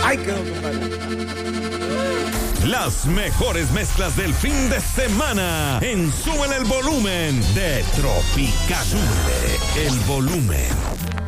Ay, quedó, compadre. Las mejores mezclas del fin de semana en Súbele el Volumen de Tropical. Súbele el volumen.